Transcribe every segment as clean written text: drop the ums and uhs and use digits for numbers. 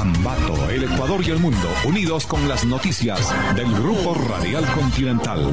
Ambato, el Ecuador y el mundo, unidos con las noticias del Grupo Radial Continental.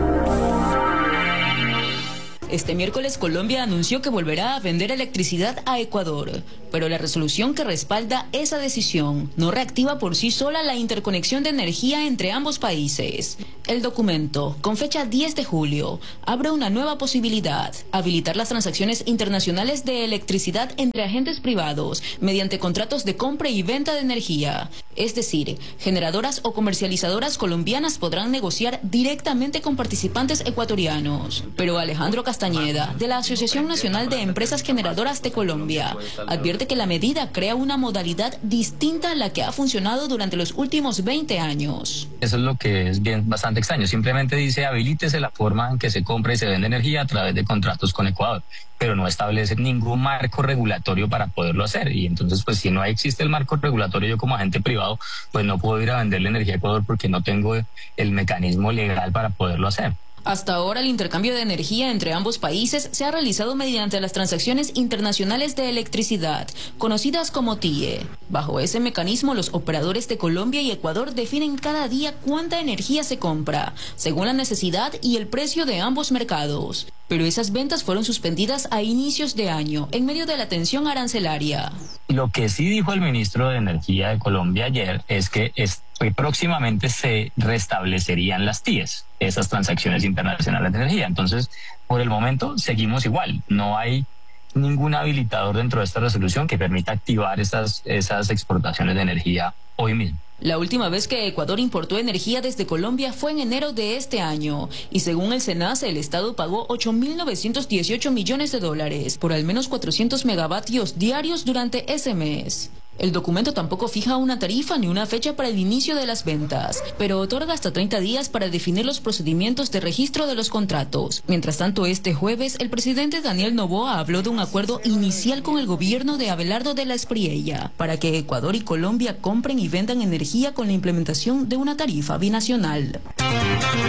Este miércoles Colombia anunció que volverá a vender electricidad a Ecuador, pero la resolución que respalda esa decisión no reactiva por sí sola la interconexión de energía entre ambos países. El documento, con fecha 10 de julio, abre una nueva posibilidad: habilitar las transacciones internacionales de electricidad entre agentes privados mediante contratos de compra y venta de energía. Es decir, generadoras o comercializadoras colombianas podrán negociar directamente con participantes ecuatorianos. Pero Alejandro Castañeda, de la Asociación Nacional de Empresas Generadoras de Colombia, advierte que la medida crea una modalidad distinta a la que ha funcionado durante los últimos 20 años. Eso es lo que es bastante extraño. Simplemente dice habilítese la forma en que se compra y se vende energía a través de contratos con Ecuador, pero no establece ningún marco regulatorio para poderlo hacer. Y entonces, pues si no existe el marco regulatorio, yo como agente privado, pues no puedo ir a venderle energía a Ecuador porque no tengo el mecanismo legal para poderlo hacer. Hasta ahora el intercambio de energía entre ambos países se ha realizado mediante las transacciones internacionales de electricidad, conocidas como TIE. Bajo ese mecanismo, los operadores de Colombia y Ecuador definen cada día cuánta energía se compra, según la necesidad y el precio de ambos mercados. Pero esas ventas fueron suspendidas a inicios de año, en medio de la tensión arancelaria. Lo que sí dijo el ministro de Energía de Colombia ayer es que próximamente se restablecerían las TIEs, esas transacciones internacionales de energía. Entonces, por el momento, seguimos igual. No hay ningún habilitador dentro de esta resolución que permita activar esas exportaciones de energía hoy mismo. La última vez que Ecuador importó energía desde Colombia fue en enero de este año, y según el SENACE, el Estado pagó $8.918 millones por al menos 400 megavatios diarios durante ese mes. El documento tampoco fija una tarifa ni una fecha para el inicio de las ventas, pero otorga hasta 30 días para definir los procedimientos de registro de los contratos. Mientras tanto, este jueves, el presidente Daniel Noboa habló de un acuerdo inicial con el gobierno de Abelardo de la Espriella para que Ecuador y Colombia compren y vendan energía con la implementación de una tarifa binacional.